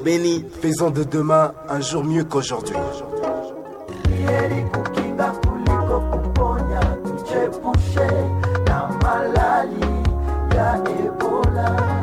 Béni, faisons de demain un jour mieux qu'aujourd'hui. Heri kukinga kuliko kuponya, tujiepushe na malali ya Ebola.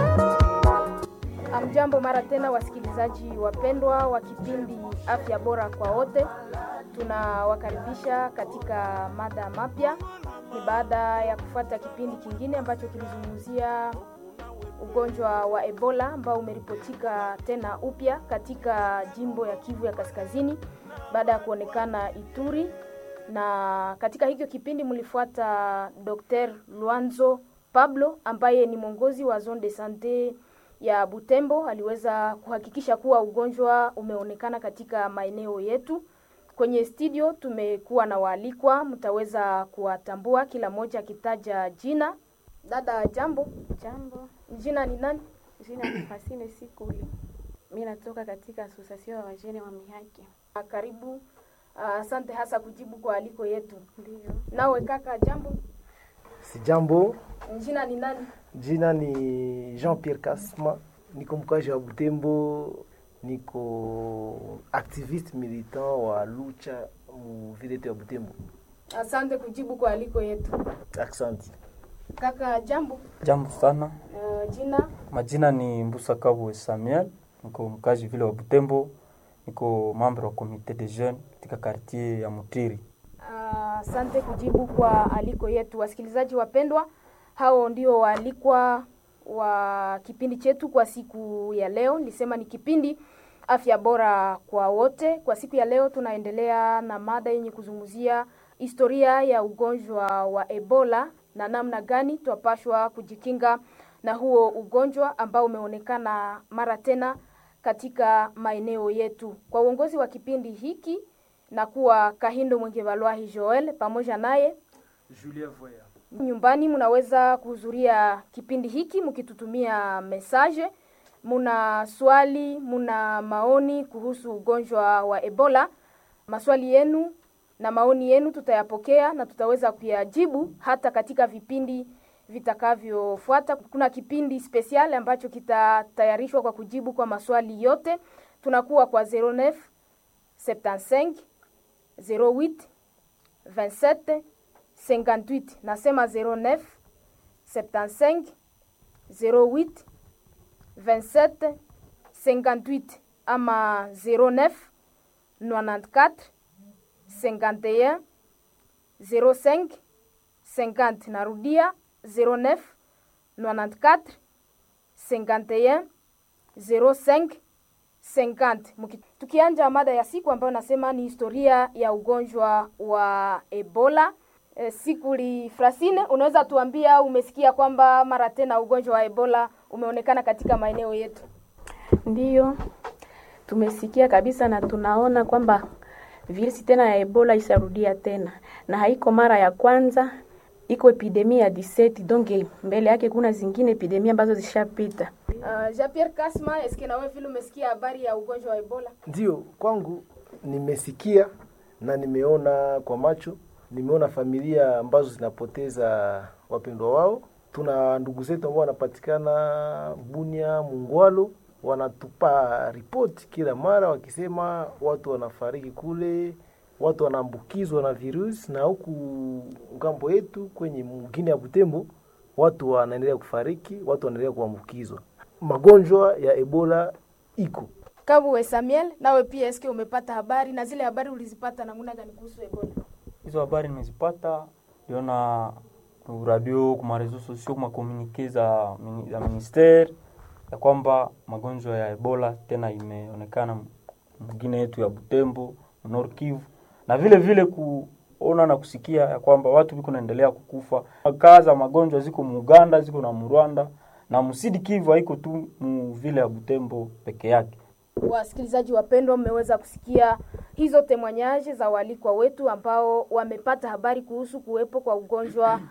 Amjambo mara tena wasikilizaji wapendwa wa kipindi Afya Bora kwa Wote. Tunawakaribisha katika mada mapya. Ni baada ya kufuata kipindi kingine ambacho kilizungumzia ugonjwa wa Ebola ambao umeripotika tena upya katika jimbo ya Kivu ya Kaskazini baada ya kuonekana Ituri. Na katika hicho kipindi mlifuata Dr. Luanzo Pablo ambaye ni mwongozi wa zone de sante ya Butembo. Aliweza kuhakikisha kuwa ugonjwa umeonekana katika maeneo yetu. Kwenye studio tumekuwa na waalikwa, mtaweza kuwatambua kila mmoja akitaja jina. Dada jambo. Jambo. Jina ni nani? Jina ni Fasine Sikuli. Mimi natoka katika association ya wajene wa Mihaki. Karibu. Asante hasa kujibu kwa aliko yetu. Ndio. Nawe kaka jambo. Si jambo. Jina ni nani? Jina ni Jean-Pierre Kasma. Niko mkazi wa Butembo. Niko activiste militant wa lucha mu vile ya Butembo. Asante kujibu kwa aliko yetu. Asante. Kaka jambo. Jambo sana. Jina? Majina ni Mbusa Kabu Samuel. Niko mkazi vile wa Butembo. Niko membre wa comité des jeunes katika quartier ya Mutiri. Asante kujibu kwa aliko yetu. Wasikilizaji wapendwa, hao ndio waalikwa wa kipindi chetu kwa siku ya leo. Nilisema ni kipindi Afya Bora kwa Wote. Kwa siku ya leo tunaendelea na mada yenye kuzungumzia historia ya ugonjwa wa Ebola na namna gani twapashwa kujikinga na huo ugonjwa ambao umeonekana mara tena katika maeneo yetu. Kwa uongozi wa kipindi hiki na kuwa Kahindo Mwengevalwahi Joel pamoja naye Julien Voya. Nyumbani mnaweza kuhudhuria kipindi hiki mkitutumia message. Muna swali, muna maoni kuhusu ugonjwa wa Ebola. Maswali yenu na maoni yenu tutayapokea na tutaweza kuyajibu hata katika vipindi vitakavyofuata. Kuna kipindi special ambacho kitatayarishwa kwa kujibu kwa maswali yote. Tunakuwa kwa 09 75 08 27 58. Nasema 09 75 08 27 58 ama 09 94 51 05 50. Narudia 09 94 51 05 50. Tukianja mada ya siku ambayo nasema ni historia ya ugonjwa wa Ebola. Sikuli Frasine, unaweza tuambia umesikia kwamba mara tena ugonjwa wa Ebola umeonekana katika maeneo yetu? Ndio. Tumesikia kabisa na tunaona kwamba virusi tena ya Ebola isarudia tena. Na haiko mara ya kwanza, iko epidemia ya 17 donc mbele yake kuna zingine epidemia ambazo zishapita. Jean-Pierre Kasma, eske na wewe vile umesikia habari ya ugonjwa wa Ebola? Ndio, kwangu nimesikia na nimeona kwa macho. Nimeona familia ambazo zinapoteza wapendwa wao. Tuna ndugu zetu ambao wanapatikana Bunia, Mungwalo, wanatupa ripoti kila mara wakisema watu wanafariki kule, watu wanaambukizwa na virus, na huku ngambo yetu kwenye mgini ya Butembo watu wanaendelea kufariki, watu wanaendelea kuambukizwa. Magonjwa ya Ebola iko. Kabu Samuel, nawe pia eske umepata habari, na zile habari ulizipata namna gani kuhusu Ebola? Hizo habari nimezipata liona radio, kwa reseaux sociaux, kwa communiqué za ministère ya kwamba magonjwa ya Ebola tena imeonekana mwingine yetu ya Butembo, Nord Kivu, na vile vile kuona na kusikia ya kwamba watu biko naendelea kukufa. Kaza magonjwa ziko mu Uganda, ziko na Rwanda, na Musidi Kivu haiko tu mu vile ya Butembo peke yake. Wasikilizaji wapendwa, mmeweza kusikia hizo temwanyaje za walikwa wetu ambao wamepata habari kuhusu kuwepo kwa ugonjwa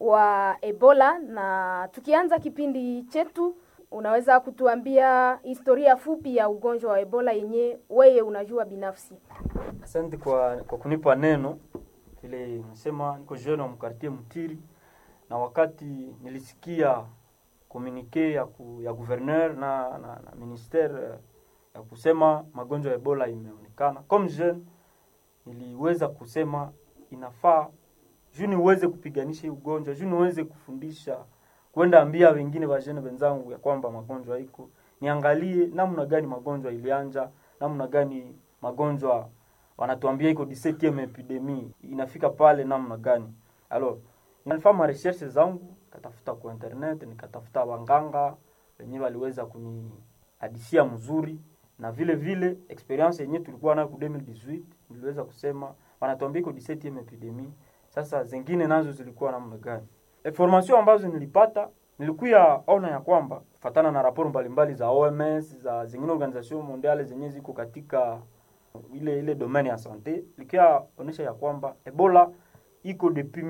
wa Ebola. Na tukianza kipindi chetu, unaweza kutuambia historia fupi ya ugonjwa wa Ebola yenye wewe unajua binafsi? Asante kwa kunipa neno. Vile nasema niko jeune wa mkartie Mutiri, na wakati nilisikia communiqué ya gouverneur na ministère ya kusema magonjwa ya Ebola imeonekana. Comme jeune niliweza kusema inafaa juu niweze kupiganisha hii ugonjwa, juu niweze kufundisha kwenda ambia wengine wajene wenzangu ya kwamba magonjwa iko, niangalie namna gani magonjwa ilianja, namna gani magonjwa wanatuambia iko 17e epidemie inafika pale namna gani. Alors nilifanya research zangu, katafuta kwa internet, nikatafuta wanganga wenyewe waliweza kunihadisia mzuri, na vile vile experience yenyewe tulikuwa nayo ku 2018 niliweza kusema wanatuambia iko 17e epidemie. Sasa zingine nazo zilikuwa namna gani? Information ambazo nilipata nilikuya ona ya kwamba kufuatana na raporo mbalimbali za OMS, za zingine organization mondiale zenye ziko katika ile domaine ya sante, likia onesha ya kwamba Ebola iko depuis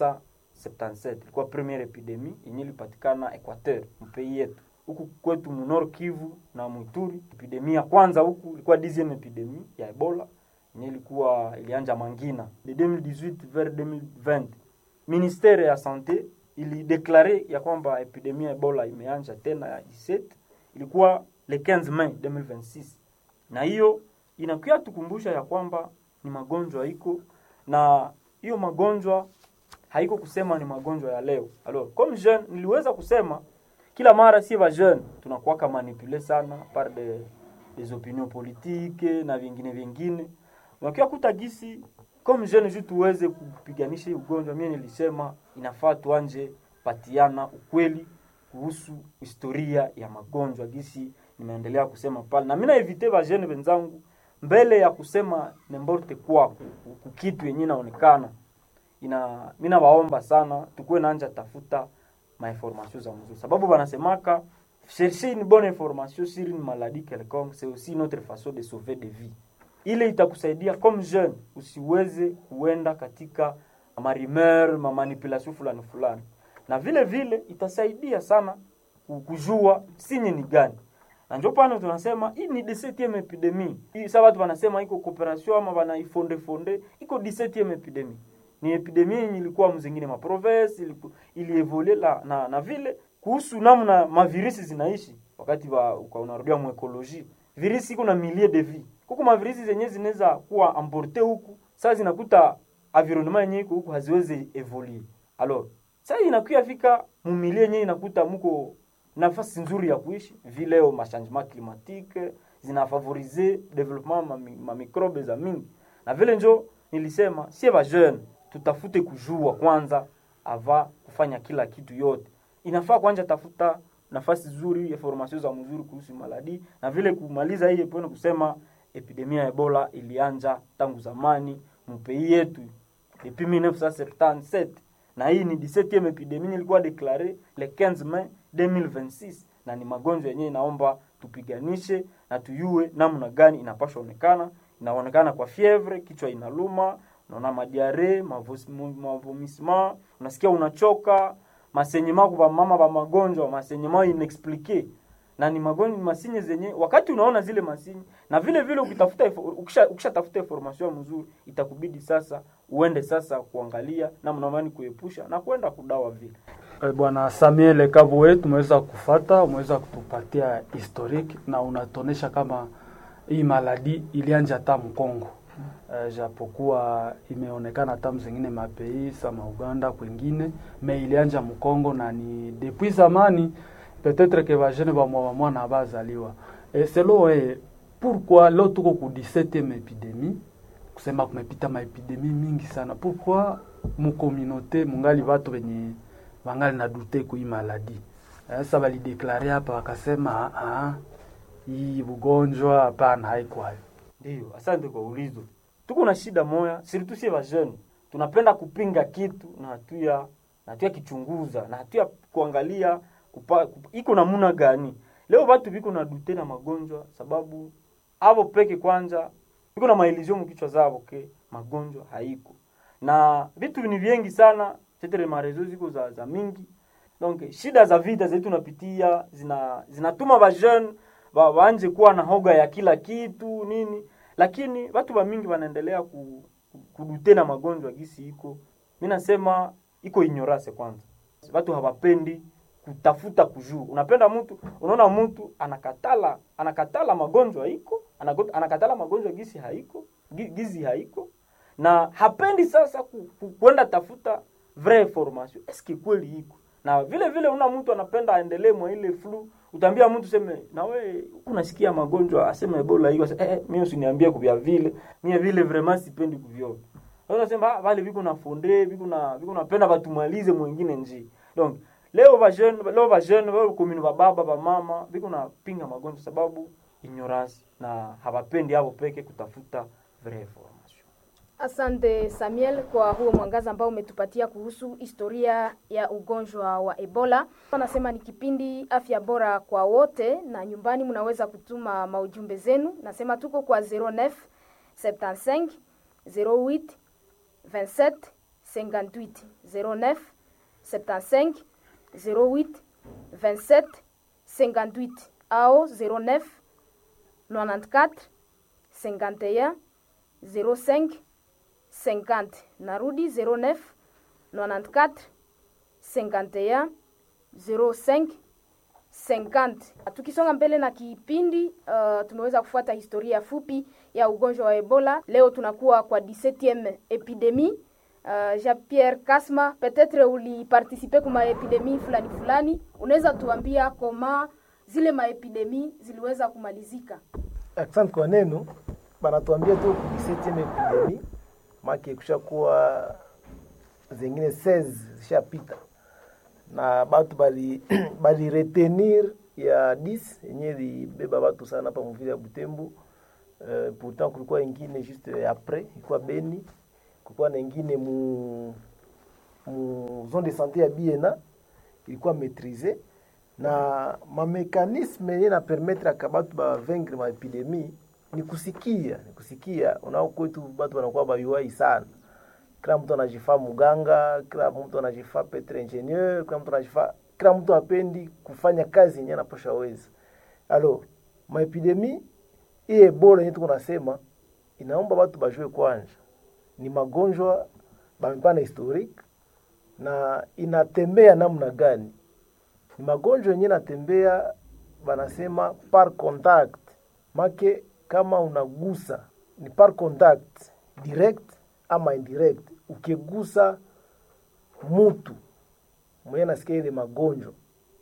1977. Ilikuwa première epidemie yenye ilipatikana Equateur, mpei yetu. Huku kwetu Nord Kivu na Ituri, epidemie ya kwanza huku ilikuwa 10e epidemie ya Ebola yenye ilikuwa ilianja Mangina de 2018 vers 2020. Ministère ya Santé ili déclarer ya kwamba epidemie ya Ebola imeanja tena ya 17, ilikuwa le 15 Mai 2026. Na hiyo inakuwa tukumbusha ya kwamba ni magonjwa iko, na hiyo magonjwa haiko kusema ni magonjwa ya leo. Alors comme jeune niliweza kusema kila mara si va jeune tunakuwa kama manipuler sana par des opinions politiques na vingine. Unakiwa kutagisi comme jeune juu tuweze kupiganisha ugonjwa. Mimi nilisema inafaa tuanje patiana ukweli kuhusu historia ya magonjwa gisi nimeendelea kusema pale, na mimi na evite ba jeune wenzangu mbele ya kusema n'importe quoi kitu yenyewe inaonekana mimi nawaomba sana tukue naanja tafuta ma information za mzuri, sababu wanasemaka chercher une bonne information sur une maladie quelconque c'est aussi notre façon de sauver des vies. Ile itakusaidia comme jeune usiweze kuenda katika rumeur, manipulation fulani, na vile vile itasaidia sana kujua sinye ni gani. Na ndio pale tunasema hii ni 17e epidemie. Hii sababu watu wanasema iko cooperation ama wanaifonde iko 17e epidemie. Ni epidemie yenye ilikuwa mzingine ma province ilievolue na vile kuhusu namna mavirisi zinaishi wakati unarudia mu ekoloji. Virisi iko na milliers de vies. Kuko mavirisi zenye zinaweza kuwa emporter huku, sasa zinakuta environnement yenyewe huku haziwezi evolue. Alors sasa inakuwa fika mu milliers yenyewe inakuta mko nafasi nzuri ya kuishi, vile au changement climatique zinafavoriser développement ma microbes za mingi. Na vile njo nilisema sie ba jeune tutafute kujua kwanza ava kufanya kila kitu yote. Inafaa kwanza tafuta nafasi nzuri ya information za mzuri kuhusu maladi, na vile kumaliza hii epono kusema epidemia ya Ebola ilianja tangu zamani mpei yetu depuis 1977, na hii ni 17e epidemie ilikuwa déclarée le 15 Mai 2026, na ni magonjwa yenyewe inaomba tupiganishe na tuyue namna gani inapaswa onekana. Inaonekana kwa fievre, kichwa inaluma, unaona madiare, mavomissement, unasikia unachoka, masenyema kwa mama ba magonjwa, masenyema inexpliqué. Na ni magonjwa masinye zenye wakati unaona zile masinye, na vile vile ukitafuta ukishatafuta information mzuri itakubidi sasa uende sasa kuangalia namna gani kuepusha na kwenda kudawa vile. Bwana Samuel Kabuwe, tumeweza kufata, umeweza kutupatia historique na unatonesha kama hii maladi ilianja hata Mkongo. Japokuwa imeonekana hata zingine mapei kama Uganda kwingine, mais ilianja Mkongo na ni depuis zamani peut-être que va jeune ba mwana bazaliwa. Selon pourquoi leo tuko ku 17e epidemie, kusema kumepita maepidemie mingi sana. Pourquoi mu communauté mungali watu wenye wangali na dute ku hii maladi. Sasa bali declare hapa wakasema hii ugonjwa hapana haiko hayo. Ndio, asante kwa ulizo. Tuko na shida moja, surtout si ba jeune. Tunapenda kupinga kitu na hatuya kichunguza, na hatuya kuangalia iko namuna gani. Leo watu biko na dute na magonjwa sababu abo peke kwanza biko na mailizio mkichwa zao ke magonjwa haiko. Na vitu ni vingi sana, tetere marezo ziko za mingi. Donc shida za vita zetu tunapitia zinatuma ba jeune waanje kuwa na hoga ya kila kitu nini, lakini watu wa mingi wanaendelea kudute na magonjwa gisi iko. Mimi nasema iko ignorance kwanza. Watu hawapendi kutafuta kujua. Unapenda mtu, unaona mtu anakatala magonjwa iko, anakatala magonjwa gisi haiko, gizi haiko, na hapendi sasa kwenda tafuta vraie information. Eske kweli iko? Na vile una mtu anapenda aendelee mwa ile flu, utaambia mtu seme na we unasikia magonjwa aseme Ebola iko, mimi usiniambie kubia vile, mimi vile vraiment sipendi kuviona. Unasema wale biko na fonde, biko napenda batumalize mwingine nje. Donc leo ba jeune wao komini ba baba ba mama biko na pinga magonjwa sababu ignorance na hawapendi hapo peke kutafuta vraie information. Asante Samuel kwa huo mwangaza ambao umetupatia kuhusu historia ya ugonjwa wa Ebola. Nasema ni kipindi afya bora kwa wote, na nyumbani mnaweza kutuma maujumbe zenu. Nasema tuko kwa 09 75 08 27 58 09 75 08 27 58 au 09 94 51 05 50. Narudi 09 94 51 05 50. Tukisonga mbele na kipindi, tumeweza kufuata historia fupi ya ugonjwa wa Ebola. Leo tunakuwa kwa 17e epidemie. Jean-Pierre Kasma, peut-être uliparticipe kwa epidemie fulani. Unaweza tuambia koma zile maepidemie ziliweza kumalizika? Asante kwa neno. Banatuambia tu 17e epidemie. Maki kushakuwa zingine 16 zishapita. Na batu bali retenir ya 10 yenye libeba batu sana hapa mvile ya Butembo. Pourtant kulikuwa ingine juste après, ilikuwa Beni, kulikuwa na ingine mu zone de santé ya Biena, ilikuwa maîtrisée, na ma mécanisme yenye na permettre akabatu ba vaincre ma epidemie ni kusikia. Unao kwetu batu wanakuwa bayuai sana. Kila mtu anajifaa muganga, kila mtu anajifaa petre ingenieur, kila mtu apendi kufanya kazi yenye anapasha weza. Alors, ma epidemie hii Ebola yenye tuko nasema inaomba watu bajue kwanza ni magonjwa bamepana historique na inatembea namna gani. Ni magonjwa yenye inatembea banasema par contact. Make kama unagusa ni par contact direct ama indirect. Ukigusa mtu mwenye nasikia ile magonjwa,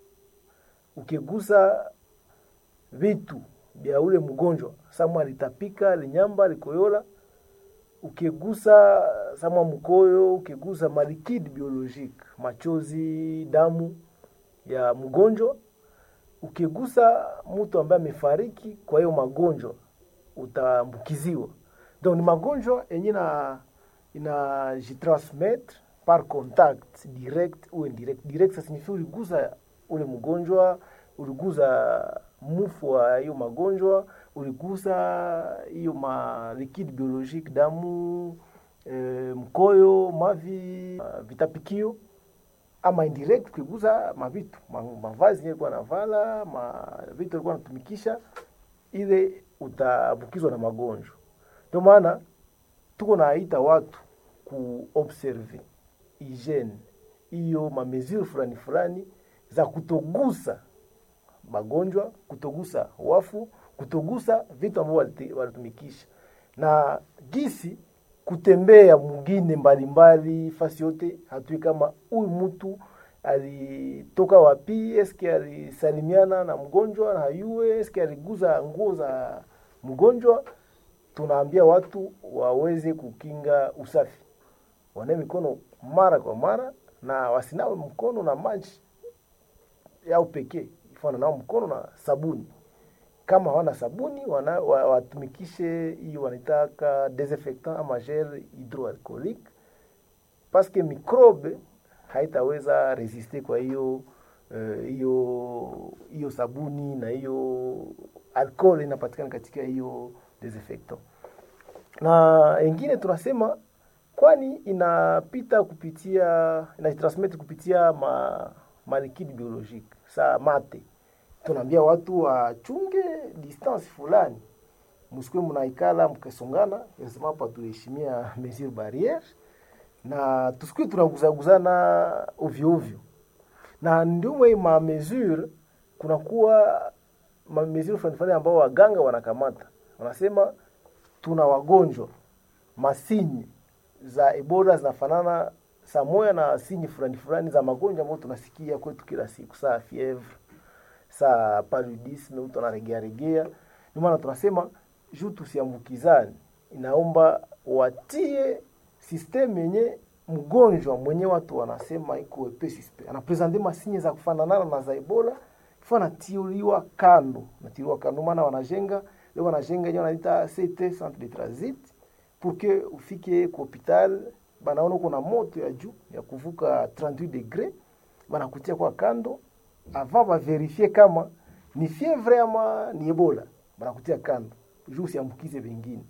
ukigusa vitu bia ule mgonjwa, samwa litapika, linyamba, likoyola, ukigusa samwa mkoyo, ukigusa malikidi biologique, machozi, damu ya mgonjwa, ukigusa mtu ambaye amefariki kwa hiyo magonjwa utaambukiziwa. Donc ni magonjwa yenye ina jitransmettre par contact direct ou indirect. Direct ça signifie uligusa ule mgonjwa, uligusa mufu wa hiyo magonjwa, uligusa hiyo ma liquide biologique, damu, mkoyo, mavi, vitapikio. Ama indirect ukigusa mavitu, mavazi yalikuwa navala, vitu yalikuwa natumikisha, ile utaambukizwa na magonjwa. Ndio maana tuko naita watu kuobserve hygiene, hiyo mamezuri fulani za kutogusa magonjwa, kutogusa wafu, kutogusa vitu ambavyo walitumikisha. Na gisi kutembea mwingine mbalimbali fasi yote, hatui kama huyu mtu alitoka wapi, eske alisalimiana na mgonjwa na hayue, eske aliguza nguo za mgonjwa. Tunaambia watu waweze kukinga usafi. Wane mikono mara kwa mara na wasinawe mkono na maji yao pekee. Ifana nao mkono na sabuni. Kama hawana sabuni watumikishe hiyo wanitaka desinfectant ama gel hydroalcoolique, parce que microbe haitaweza resister kwa hiyo sabuni na hiyo alcohol inapatikana katika hiyo desinfectant. Na ingine tunasema kwani inajitransmit kupitia ma liquide biologique sa mate. Tunaambia watu wachunge distance fulani. Msikwe mnaikala mkesongana, lazima hapa tuheshimia mesure barriere na tusikwe tunaguzaguzana ovyo ovyo. na ndio mwe ma mesure kunakuwa ma mesure fulani ambao waganga wanakamata, wanasema tuna wagonjwa masinyi za Ebola zinafanana samoya na sinyi fulani za magonjwa ambayo tunasikia kwetu kila siku, saa fievre, saa paludisme, mtu anaregea. Ndio maana tunasema juu tusiambukizane, inaomba watie system yenye mgonjwa mwenye watu wanasema iko wepesi, anapresente masinyi za kufanana na za Ebola, ifana tiuliwa kando, maana wanajenga leo, wanajenga yenyewe wanaita CT, centre de transit, pour que ufike kwa hospital banaona kuna moto ya juu ya kuvuka 38 degrés, banakutia kwa kando avant ba verifier kama ni fievre ama ni Ebola, banakutia kando juu usiambukize wengine.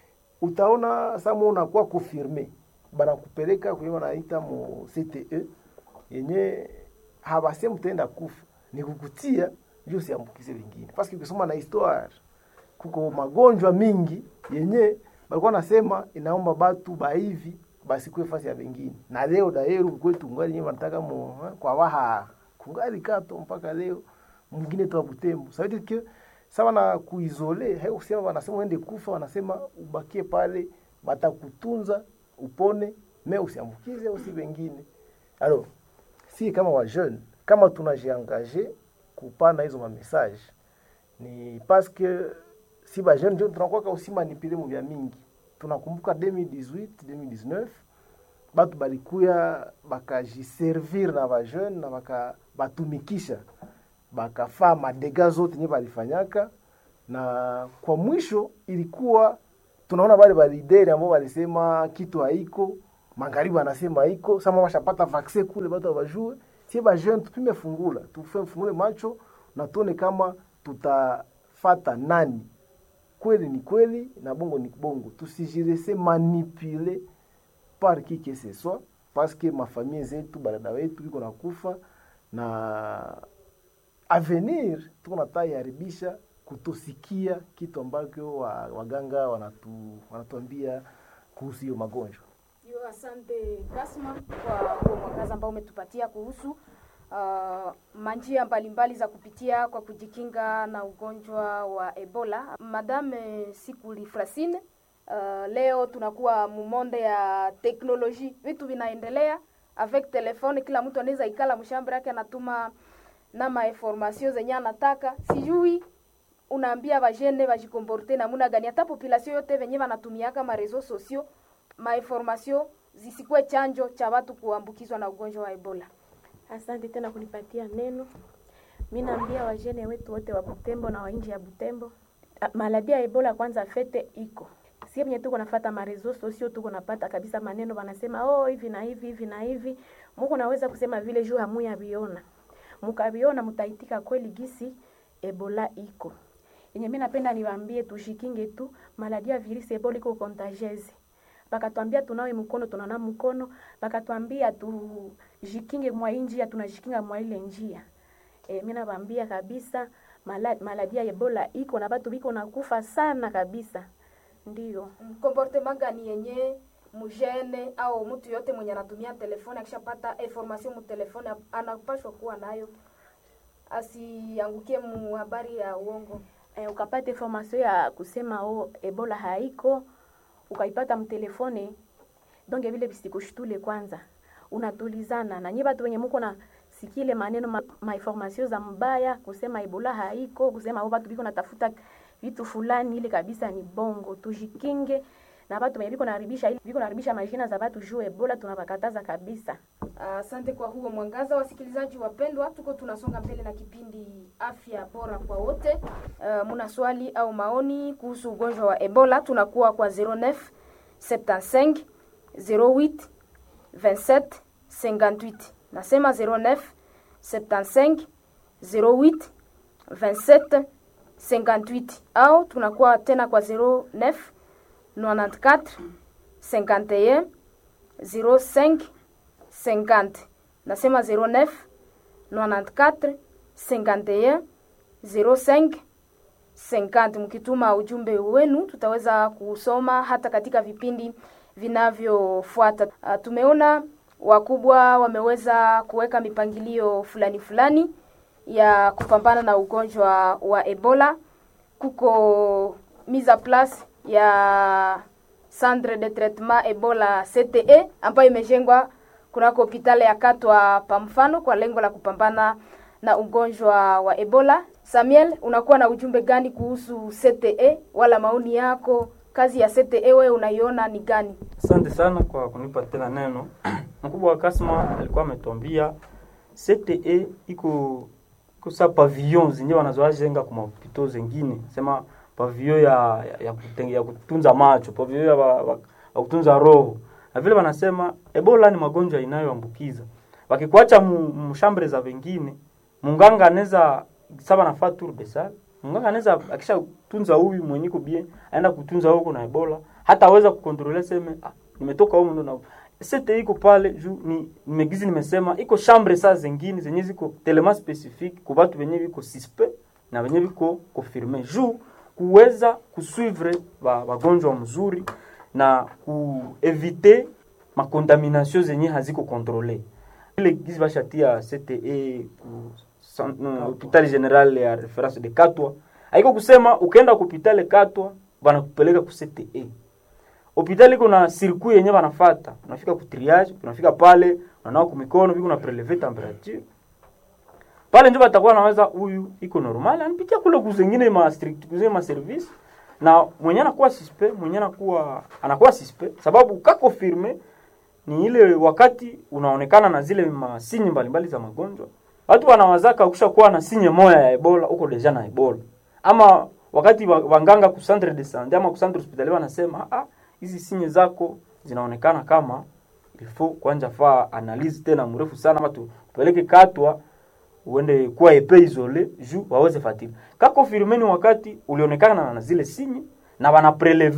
Utaona sama unakuwa confirmé, banakupeleka kwa wanaita mu CTE yenye habasemu tenda kufa, ni kukutia juu usiambukize wengine. Parce que kusoma na histoire kuko magonjwa mingi yenye balikuwa nasema inaomba batu baivi basi kwa fasi ya wengine. Na leo daeru kwetu ngali nyema nataka kwa waha kungali kato mpaka leo mwingine tu Butembo. Ça veut dire que sawa na kuisole, hayo kusema wanasema uende kufa, wanasema ubakie pale, batakutunza upone, mais usiambukize usi wengine. Alors, si kama wa jeune, kama tunajiengager kupana hizo ma message, ni parce que si ba jeune ndio tunakuwa aussi manipuler mu vya mingi. Tunakumbuka 2018, 2019 batu balikuya bakajiservir na ba jeune na batumikisha bakafaa madega zote nye balifanyaka, na kwa mwisho ilikuwa tunaona wale lideri ambao walisema kitu haiko, magharibi anasema haiko, sama washapata vaccine kule batu wajue. Si ba jeune tupime fungula, tufungule macho na tuone kama tutafata nani kweli ni kweli na bongo ni bongo. Tusijirese manipuler par qui que ce soit, parce que ma famille zetu barada wetu iko nakufa, na avenir tunatayaribisha kutosikia kitu ambacho waganga wanatuambia kuhusu hiyo magonjwa. Asante Kasma kwa mwangaza ambao umetupatia kuhusu manjia mbalimbali za kupitia kwa kujikinga na ugonjwa wa Ebola. Madame Sikuli Francine, leo tunakuwa mumonde ya teknoloji, vitu vinaendelea avec telefone, kila mtu anaweza ikala mshamba yake anatuma na ma information zenye anataka. Sijui unaambia bajene bajikomporte namuna gani, hata population yote venye wanatumia kama reseaux sociaux, ma information zisikwe chanjo cha watu kuambukizwa na ugonjwa wa Ebola. Asante tena kunipatia neno. Mimi naambia wajene wetu wote wa Butembo na wa nje ya Butembo, maladi ya Ebola kwanza fete iko. Sisi wenyewe tuko nafuata marezo sosio, tuko napata kabisa maneno wanasema hivi na hivi hivi na hivi. Mungu naweza kusema vile juu hamuya biona. Mukabiona mutaitika kweli gisi Ebola iko. Yenye mimi napenda niwaambie tushikinge tu, maladi ya virusi Ebola iko contagieuse. Bakatuambia tunawe mkono tunana mkono, bakatuambia tujikinge mwa njia tunajikinga mwa ile njia. Mimi nawaambia kabisa maladi ya Ebola iko na watu biko nakufa sana kabisa. Ndio. Comportement gani yenye mjene au mtu yote mwenye anatumia telefone akishapata information mu telefone anapashwa kuwa nayo, asiangukie mu habari ya uongo. Ukapata information ya kusema Ebola haiko, ukaipata mtelefone, donc vile bisikushitule kwanza. Unatulizana na nyi watu wenye mko na sikile maneno ma information za mbaya kusema Ebola haiko, kusema watu biko natafuta vitu fulani, ile kabisa ni bongo. Tujikinge na watu wenye biko naribisha majina za watu juu Ebola, tunabakataza kabisa. Asante kwa huo mwangaza. Wasikilizaji wapendwa, tuko tunasonga mbele na kipindi afya bora kwa wote. Muna swali au maoni kuhusu ugonjwa wa Ebola, tunakuwa kwa 09 75 08 27 58. Nasema 09 75 08 27 58, au tunakuwa tena kwa 09 94 51 05 50. Nasema 09 94 51 05 50. Mkituma ujumbe wenu tutaweza kusoma hata katika vipindi vinavyofuata. Tumeona wakubwa wameweza kuweka mipangilio fulani fulani ya kupambana na ugonjwa wa Ebola. Kuko mise en place ya centre de traitement Ebola CTE ambayo imejengwa kunako hospitali ya Katwa pa mfano kwa lengo la kupambana na ugonjwa wa Ebola. Samuel, unakuwa na ujumbe gani kuhusu CTE wala maoni yako? Kazi ya CTE wewe unaiona ni gani? Asante sana kwa kunipa tena neno. Mkubwa wa Kasma alikuwa ametuambia CTE iko sa pavillon zenyewe wanazoajenga kwa hospitali zingine. Sema pavillon ya kutunza macho, pavillon ya kutunza roho. Na vile wanasema Ebola ni magonjwa inayoambukiza. Wakikuacha mshambre za wengine, munganga anaweza saba nafaa tour de salle. Munganga anaweza akisha tunza huyu mwenyiko bien, aenda kutunza huko na Ebola, hata aweza kukontrole sema nimetoka huko ndo na sete iko pale juu nimegizi nimesema iko chambre saa zingine zenye ziko telema specifique kwa watu wenye viko suspect na wenye viko confirmé juu kuweza kusuivre wagonjwa mzuri na kuevite makontamination zenye haziko contrôlé. Ile gizi bashatia CTE ku hospitali general ya reference de Katwa. Haiko kusema ukaenda ku hospitali Katwa bana kupeleka ku CTE. Hospitali kuna circuit yenye wanafuata. Unafika ku triage, unafika pale, unanawa kwa mikono, biko na prelever temperature. Pale ndio batakuwa naweza huyu iko normal, anipitia kule kuzingine ma strict kuzingine ma service na mwenye anakuwa suspect, mwenye anakuwa suspect sababu kakonfirme ni ile wakati unaonekana na zile masinyi mbalimbali za magonjwa. Watu wanawazaka ukishakuwa na sinye moya ya Ebola uko deja na Ebola. Ama wakati wanganga ku centre de santé ama ku centre hospitalier wanasema hizi sinye zako zinaonekana kama ilifo kwanza faa analyse tena mrefu sana ama tupeleke Katwa uende kuwa epe isole juu waweze fatili. Kakonfirmeni wakati ulionekana na zile sinye na wana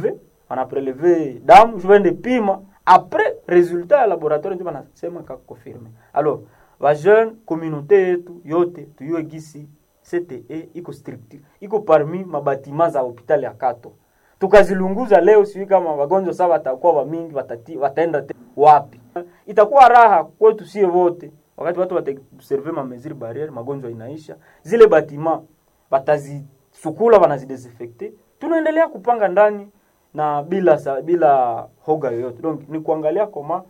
prelever damu juu wende pima après résultat ya laboratoire ndio wanasema kakonfirme. Alors wa jeune communauté yetu yote tuyue gisi CTE iko strict iko parmi mabatima za hospitali ya Kato. Tukazilunguza leo siwi kama wagonjwa sawa watakuwa wa mingi wataenda wapi. Itakuwa raha kwetu sie wote wakati watu wataobserve ma mesure barrière magonjwa inaisha. Zile batima batazisukula wanazidesinfecte. Tunaendelea kupanga ndani na bila hoga yoyote. Donc ni kuangalia kama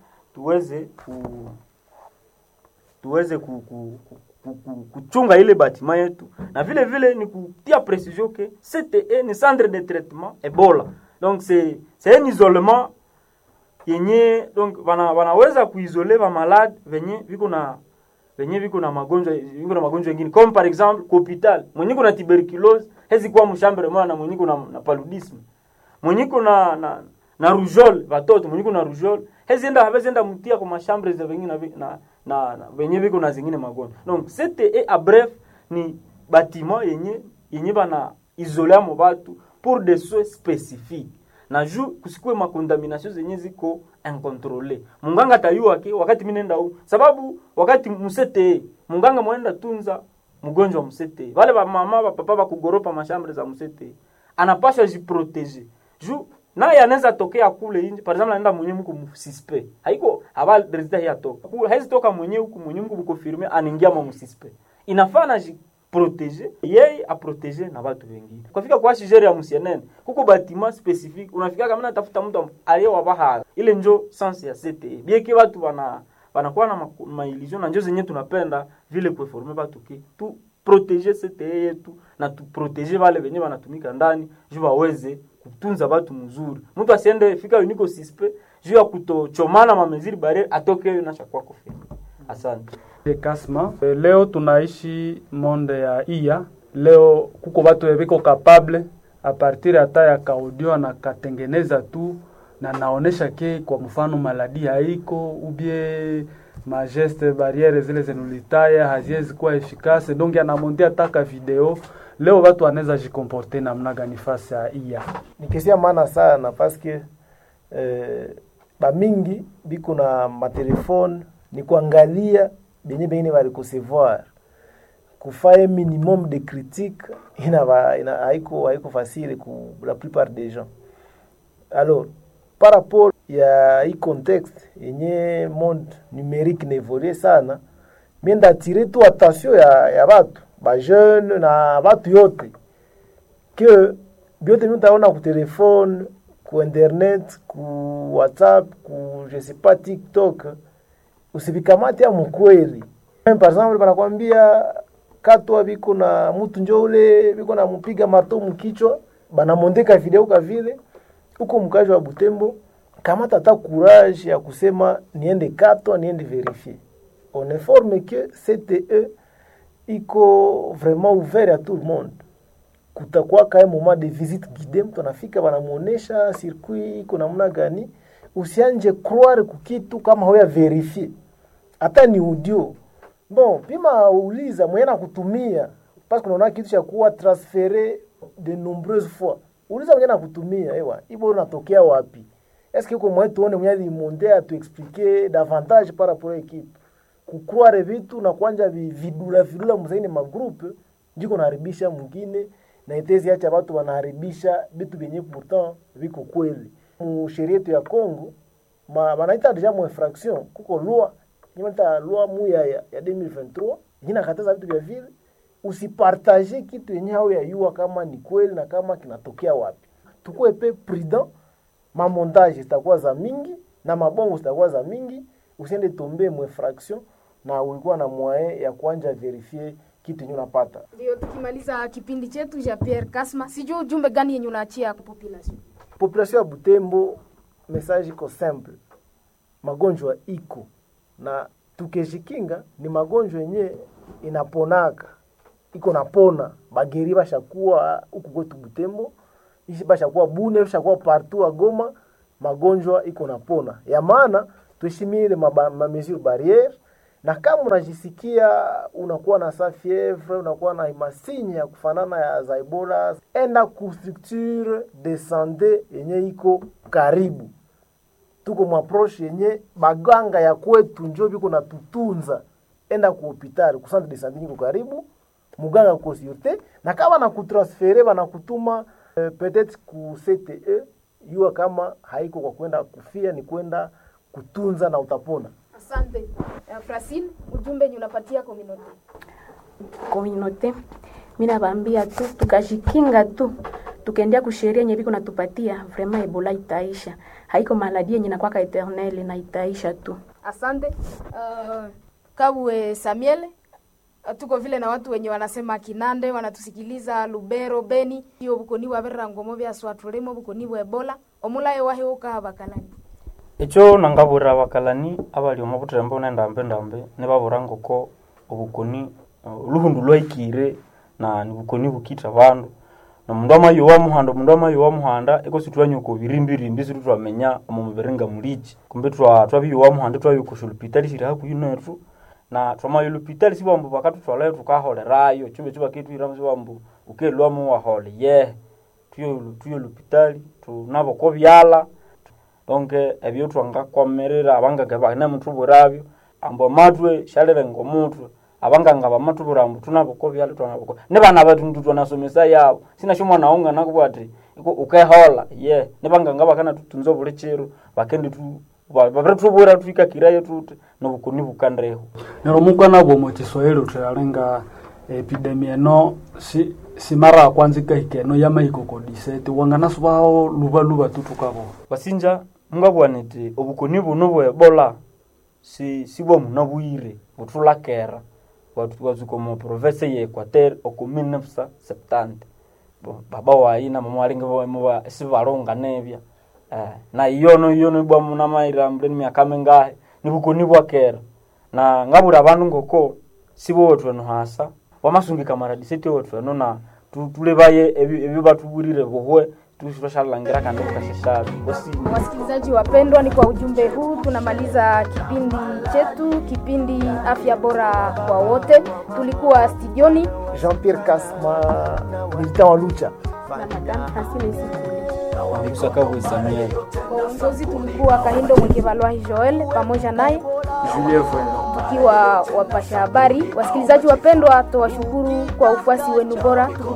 tuweze kuchunga ile batima yetu na vile vile ni kutia precision que CTE ni centre de traitement Ebola. Donc c'est un isolement yenye donc wanaweza kuisoler ba malade venye viko na magonjwa mengine comme par exemple hospital mwenye kuna tuberculose hezi kuwa mshambre moja na mwenye kuna paludisme mwenye kuna na rougeole watoto mwenye kuna rougeole hezi enda mtia kwa mashambre za wengine na wenye viko na zingine magonjwa. Donc CTE a bref ni bâtiment yenye bana isoler mo batu pour des soins spécifiques. Na juu kusikue makontamination zenye ziko incontrôlée. Munganga tayua wakati mimi nenda huko sababu wakati msete munganga mwenda tunza mgonjwa msete. Wale ba mama ba papa ba kugoropa mashambre za msete. Anapasha jiprotéger. Juu naye anaweza tokea kule nje par exemple anaenda mwenyewe mko suspect haiko habari resultat ya toka haizi toka mwenyewe huko mwenyewe mko confirmer anaingia mwa suspect inafaa na protéger yeye a protéger na watu wengine kufika kwa shigeri ya msienene huko bâtiment spécifique unafika kama natafuta mtu aliyewa bahari ile njo sense ya CTE bieki watu wanakuwa na maillusion na njo zenyewe tunapenda vile kuformer watu tu protéger CTE yetu na tu protéger wale wenyewe wanatumika ndani juu waweze kutunza watu mzuri. Mtu asiende fika uniko suspect juu ya kutochomana ma mesure barrière atoke na chakwa kofia. Asante. Kasma, leo tunaishi monde ya IA. Leo kuko watu webiko capable a partir hata ya kaudio na katengeneza tu na naonesha ke kwa mfano maladi haiko ubie ma geste barrière zile zenulitaya haziwezi kuwa efficace donc anamondia taka video. Leo watu wanaweza jikomporte namna gani face ya IA? Nikisia maana sana parce que ba mingi biko na matelefone ni kuangalia benye bali recevoir kufanya minimum de critique haiko facile pour la plupart des gens. Alors par rapport ya hii context yenye monde numérique n'évolue sana, mimi ndatire tu attention ya watu ba jeune na watu yote que biote mtaona ku telefone, ku internet, ku WhatsApp, ku je sais pas TikTok, usivikamate ya mkweli. Par exemple banakwambia katwa biko na mtu njo ule biko na mpiga marto mkichwa, banamondeka video ka vile huko mkaji wa Butembo, kama tata courage ya kusema niende katwa niende vérifier. On informe que CTE iko vraiment ouvert à tout le monde. Kutakuwa kama moment de visite guidée, mtu anafika banamuonesha circuit iko namna gani, usianje croire kukitu kama hoya vérifier. Hata ni audio. Bon, pima uliza mwenye kutumia parce que unaona kitu cha kuwa transféré de nombreuses fois. Uliza mwenye kutumia, ewa, ibo unatokea wapi? Est-ce que uko mwenye tuone mwenye limonde a tu expliquer davantage par rapport à l'équipe? Kukroire vitu na kuanja vidula mzaini magroupe, ndiko naharibisha mwingine na itezi acha watu wanaharibisha vitu vyenye pourtant viko kweli. Mu sheria yetu ya Kongo, wanaita deja mu infraction, kuko loi nimeta loi mu ya 2023 inakataza vitu vya vile, usipartager kitu yenye hao ya yua kama ni kweli na kama kinatokea wapi. Tukue pe prudent, mamontage zitakuwa za mingi na mabongo zitakuwa za mingi, usiende tombe mu infraction na ulikuwa na moyen ya kuanja verifier kitu yenye unapata. Ndio tukimaliza kipindi chetu ja Pierre Kasma, sijui ujumbe gani yenye unaachia kwa population? Population ya Butembo, message iko simple. Magonjwa iko na tukejikinga, ni magonjwa yenye inaponaka. Iko napona, bageri bashakuwa huku kwetu Butembo, ishi bashakuwa Bune, bashakuwa partout a Goma, magonjwa iko napona. Ya maana tuheshimie mesure barrière, na kama unajisikia unakuwa na sa fièvre, unakuwa na masinya ya kufanana ya za Ebola, enda ku structure de santé yenye iko karibu. Tuko mwaproche yenye baganga ya kwetu njoo biko na tutunza. Enda ku hospitali, ku centre de santé niko karibu, muganga ko sûreté, na kama na kutransfere bana kutuma peut-être ku CTE, yua kama haiko kwa kwenda kufia, ni kwenda kutunza na utapona. Asante. Francine, ujumbe ni unapatia communauté. Mimi nawaambia tu tukajikinga tu. Tukaendea kusheria yenye biko natupatia, vraiment Ebola itaisha. Haiko maladi yenye inakuwa eternel na itaisha tu. Asante. Kabwe Samuel, tuko vile na watu wenye wanasema Kinande, wanatusikiliza Lubero, Beni, hiyo bukoni wa berangomo bya swatulemo bukoni bwa Ebola. Omulaye wahe uka bakalani. Echo nangabura bakalani abali omubutere mbona ndambe ne baburango ko obukoni luhundu lwaikire na nibukoni bukita bandu na mundu amayo wa muhanda eko situanyo ko birimbi situ twamenya omuberenga muliji kumbe twabiyo wa muhanda twayo ku hospitali shira haku yunetu na twamayo hospitali sibambu bakatu twalayo tukaholerayo chibe kitu iramuzi wambu ukelwa mu wahole tuyo hospitali tunabo ko byala donc ebyo twangakomerera abangagaba na muthu burabyo ambo matwe shalere ngomutwe abanganga bamatu burambu tunabo ko byala twanabo ne bana batundu twanasomesa yabo sina shumwa naonga nakubati ukehola ne banganga bakana tutunzo bulechero bakendi tu babretu bura tufika kirayo tute no bukoni bukandreho nero mukana bo motiswahili tutalenga epidemia no si mara kwanza kahikeno yama ikoko 17 wangana subao luba tutukabo basinja mungabwanete obukoni buno bwa Ebola si bwo munabuire butulakera watu wazuko mu province ya Equateur oku 1970 baba waina mama alinga bwa sibaronga nebya na iyono bwa munamaira mbleni myakamengahe nibukoni bwa kera na ngabura abantu ngoko sibo watu no hasa wamasungika mara 17 watu no na tulebaye ebyo batuburire bohwe tushashalangira kandi kashashabi. Wasikilizaji wapendwa, ni kwa ujumbe huu tunamaliza kipindi chetu, kipindi afya bora kwa wote. Tulikuwa studioni Jean-Pierre Kasma, militant wa Lucha, Na madame Francine Kabwe Samuel. Uongozi tulikuwa Kahindo Mwekevalwahi Joel pamoja naye Julien Fwendo. tukiwa wapasha habari. Wasikilizaji wapendwa, tuwashukuru kwa ufuasi wenu bora.